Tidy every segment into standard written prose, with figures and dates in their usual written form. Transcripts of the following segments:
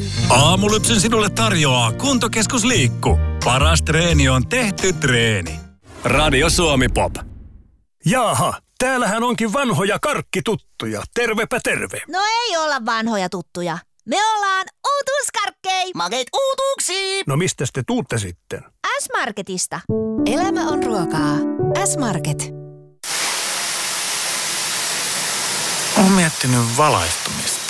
Aamulypsyn sinulle tarjoaa Kuntokeskus Liikku. Paras treeni on tehty treeni. Radio Suomi Pop. Jaaha, täällähän onkin vanhoja karkkituttuja. Tervepä terve. No ei olla vanhoja tuttuja. Me ollaan uutuuskarkkei. Makeet uutuuksia. No mistäs te tuutte sitten? S-Marketista. Elämä on ruokaa. S-Market. Olen miettinyt valaistumista.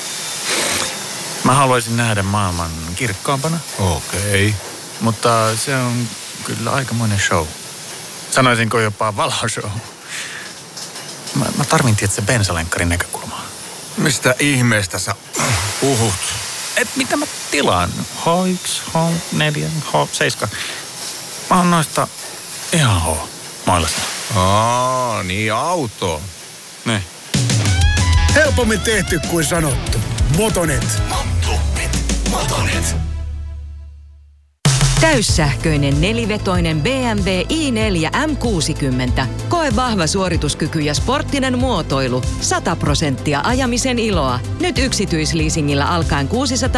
Mä haluaisin nähdä maailman kirkkaampana. Okei. Mutta se on kyllä aikamoinen show. Sanoisinko jopa valoshow. Mä tarvin tietysti bensalenkkarin näkökulmaa. Mistä ihmeestä sä puhut? Mitä mä tilaan? H1, H4, H7. Mä oon noista ihan H-mailassa. Niin auto. Ne. Helpommin tehty kuin sanottu. Motonet. Motonet. Täyssähköinen nelivetoinen BMW i4 M60. Koe vahva suorituskyky ja sporttinen muotoilu. 100% ajamisen iloa. Nyt yksityisleasingillä alkaen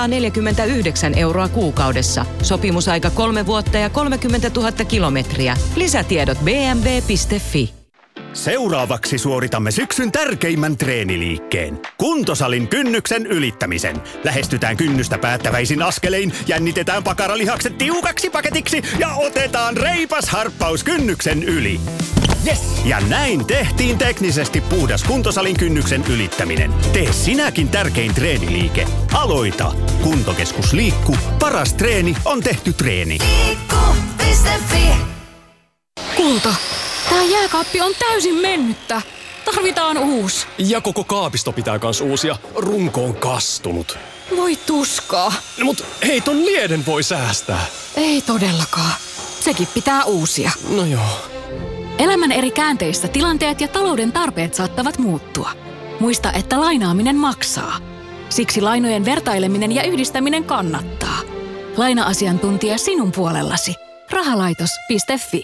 649 € kuukaudessa. Sopimusaika 3 vuotta ja 30 000 kilometriä. Lisätiedot bmw.fi. Seuraavaksi suoritamme syksyn tärkeimmän treeniliikkeen. Kuntosalin kynnyksen ylittämisen. Lähestytään kynnystä päättäväisin askelein, jännitetään pakaralihakset tiukaksi paketiksi ja otetaan reipas harppaus kynnyksen yli. Yes! Ja näin tehtiin teknisesti puhdas kuntosalin kynnyksen ylittäminen. Tee sinäkin tärkein treeniliike. Aloita! Kuntokeskus Liikku. Paras treeni on tehty treeni. Liikku.fi. Kulta, tää jääkaappi on täysin mennyttä. Tarvitaan uusi. Ja koko kaapisto pitää kans uusia. Runko on kastunut. Voi tuskaa. No, mut hei, ton lieden voi säästää. Ei todellakaan. Sekin pitää uusia. No joo. Elämän eri käänteissä tilanteet ja talouden tarpeet saattavat muuttua. Muista, että lainaaminen maksaa. Siksi lainojen vertaileminen ja yhdistäminen kannattaa. Laina-asiantuntija sinun puolellasi. Rahalaitos.fi.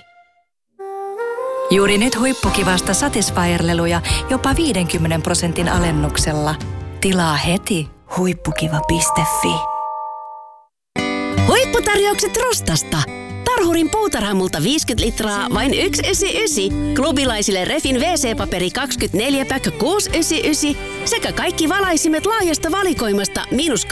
Juuri nyt huippukivasta Satisfyer-leluja jopa 50% alennuksella. Tilaa heti huippukiva.fi. Huipputarjoukset Rustasta. Tarhurin puutarhamulta 50 litraa vain 1,99. Klubilaisille Refin WC-paperi 24-pack 6,99 sekä kaikki valaisimet laajasta valikoimasta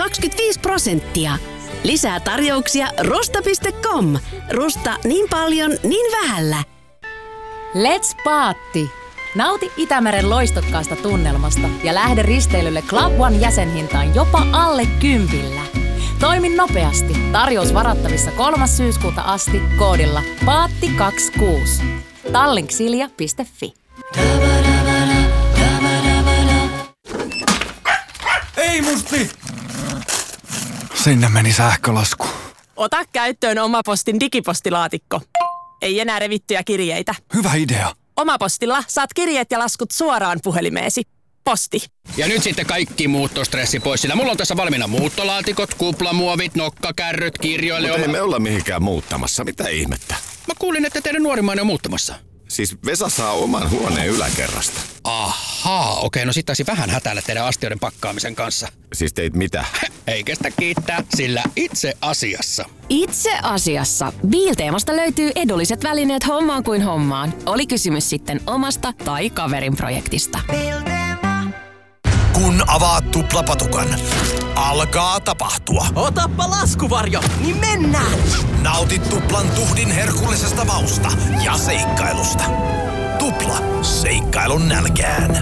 -25%. Lisää tarjouksia rusta.com. Rusta niin paljon, niin vähällä. Let's paatti! Nauti Itämeren loistokkaasta tunnelmasta ja lähde risteilylle Club One -jäsenhintaan jopa alle 10. Toimi nopeasti. Tarjous varattavissa 3. syyskuuta asti koodilla PAATTI26. Tallinksilja.fi. Ei musti! Sinne meni sähkölasku. Ota käyttöön Omapostin digipostilaatikko. Ei enää revittyjä kirjeitä. Hyvä idea. Omapostilla saat kirjeet ja laskut suoraan puhelimeesi. Posti. Ja nyt sitten kaikki muuttostressi pois, sillä mulla on tässä valmiina muuttolaatikot, kuplamuovit, nokkakärryt, kirjoille. Mutta ei me olla mihinkään muuttamassa. Mitä ihmettä? Mä kuulin, että teidän nuorimmainen on muuttamassa. Siis Vesa saa oman huoneen yläkerrasta. Ahaa, okei, no sit taisi vähän hätäillä teidän astioiden pakkaamisen kanssa. Siis teit mitä? Ei kestä kiittää, sillä itse asiassa. Itse asiassa Biilteemasta löytyy edulliset välineet hommaan kuin hommaan. Oli kysymys sitten omasta tai kaverin projektista. Kun avaat tuplapatukan, alkaa tapahtua. Otappa laskuvarjo, niin mennään! Nauti tuplan tuhdin herkullisesta mausta ja seikkailusta. Tupla, seikkailun nälkään.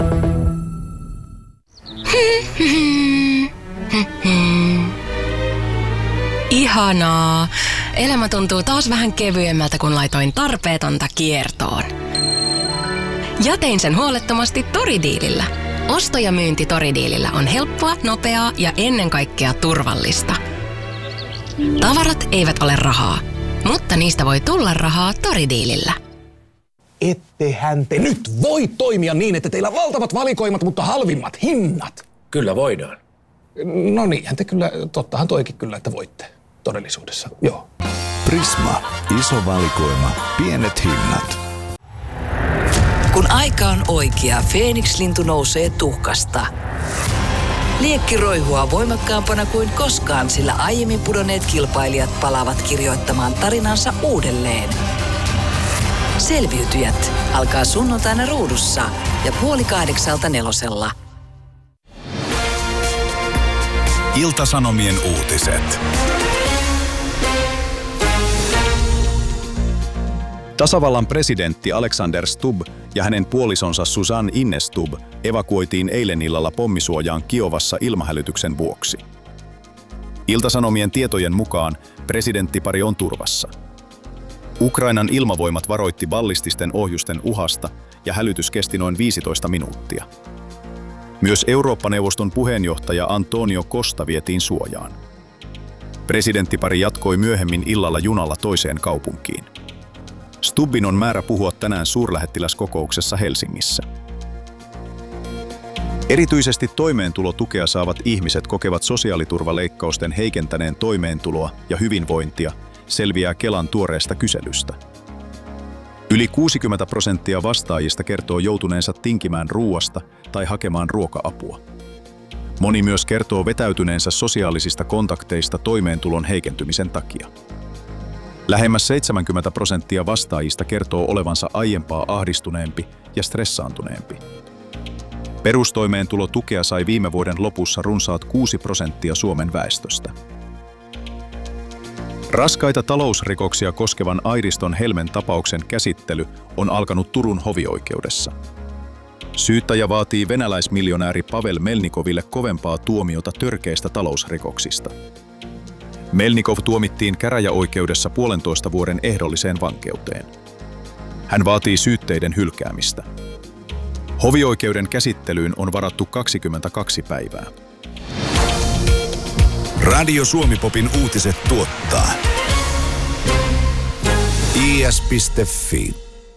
Ihanaa. Elämä tuntuu taas vähän kevyemmältä, kun laitoin tarpeetonta kiertoon. Ja tein sen huolettomasti Toridiilillä. Osto- ja myynti Toridiilillä on helppoa, nopeaa ja ennen kaikkea turvallista. Tavarat eivät ole rahaa, mutta niistä voi tulla rahaa Toridiilillä. Ettehän te nyt voi toimia niin, että teillä on valtavat valikoimat, mutta halvimmat hinnat. Kyllä voidaan. No niinhän te kyllä, tottahan toikin kyllä, että voitte todellisuudessa, joo. Prisma. Iso valikoima. Pienet hinnat. Kun aika on oikea, Feeniks-lintu nousee tuhkasta. Liekki roihua voimakkaampana kuin koskaan, sillä aiemmin pudonneet kilpailijat palaavat kirjoittamaan tarinansa uudelleen. Selviytyjät alkaa sunnuntaina Ruudussa ja 7:30 4:00. Ilta-Sanomien uutiset. Tasavallan presidentti Alexander Stubb ja hänen puolisonsa Susanne Inne Stubb evakuoitiin eilen illalla pommisuojaan Kiovassa ilmahälytyksen vuoksi. Ilta-Sanomien tietojen mukaan presidenttipari on turvassa. Ukrainan ilmavoimat varoitti ballististen ohjusten uhasta ja hälytys kesti noin 15 minuuttia. Myös Eurooppa-neuvoston puheenjohtaja Antonio Costa vietiin suojaan. Presidenttipari jatkoi myöhemmin illalla junalla toiseen kaupunkiin. Stubbin on määrä puhua tänään suurlähettiläskokouksessa Helsingissä. Erityisesti toimeentulotukea saavat ihmiset kokevat sosiaaliturvaleikkausten heikentäneen toimeentuloa ja hyvinvointia, selviää Kelan tuoreesta kyselystä. Yli 60% vastaajista kertoo joutuneensa tinkimään ruuasta tai hakemaan ruoka-apua. Moni myös kertoo vetäytyneensä sosiaalisista kontakteista toimeentulon heikentymisen takia. Lähemmäs 70% vastaajista kertoo olevansa aiempaa ahdistuneempi ja stressaantuneempi. Perustoimeentulotukea sai viime vuoden lopussa runsaat 6% Suomen väestöstä. Raskaita talousrikoksia koskevan Airiston Helmen tapauksen käsittely on alkanut Turun hovioikeudessa. Syyttäjä vaatii venäläismiljonääri Pavel Melnikoville kovempaa tuomiota törkeistä talousrikoksista. Melnikov tuomittiin käräjäoikeudessa 1,5 vuoden ehdolliseen vankeuteen. Hän vaatii syytteiden hylkäämistä. Hovioikeuden käsittelyyn on varattu 22 päivää. Radio Suomi-popin uutiset tuottaa is.fi.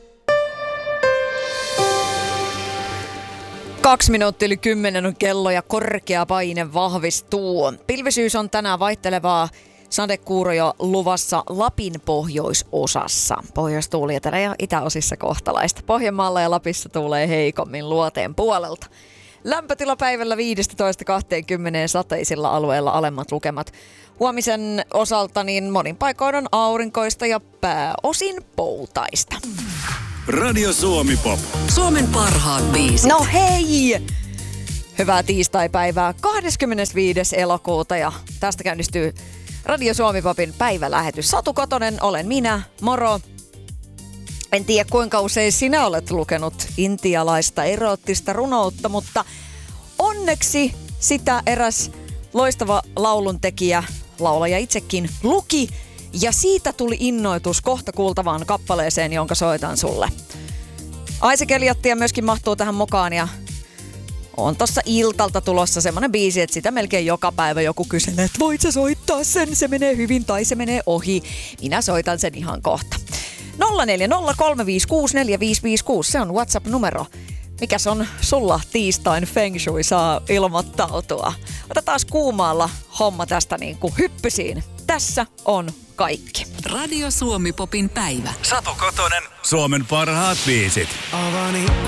10:02 on kello ja korkea paine vahvistuu. Pilvisyys on tänään vaihtelevaa. Sadekuuroja luvassa Lapin pohjoisosassa. Pohjoistuuli etelä- ja itäosissa kohtalaista. Pohjanmaalla ja Lapissa tuulee heikommin luoteen puolelta. Lämpötila päivällä 15-20 sateisilla alueilla alemmat lukemat. Huomisen osalta niin monin paikoin on aurinkoista ja pääosin poutaista. Radio Suomi Pop. Suomen parhaat biisit. No hei! Hyvää tiistaipäivää 25. elokuuta ja tästä käynnistyy Radio Suomi Popin päivälähetys. Satu Kotonen olen minä, moro. En tiedä kuinka usein sinä olet lukenut intialaista eroottista runoutta, mutta onneksi sitä eräs loistava lauluntekijä, laulaja itsekin, luki ja siitä tuli innoitus kohta kuultavaan kappaleeseen, jonka soitan sulle. Isaac Elliotia myöskin mahtuu tähän mukaan ja on tossa iltalta tulossa semmonen biisi, että sitä melkein joka päivä joku kyselee, että voit sä soittaa sen, se menee hyvin tai se menee ohi. Minä soitan sen ihan kohta. 0403564556, se on WhatsApp-numero. Mikäs on sulla tiistain feng shui, saa ilmoittautua. Otetaan kuumaalla homma tästä niin kuin hyppysiin. Tässä on kaikki. Radio Suomi Popin päivä. Satu Kotonen, Suomen parhaat biisit.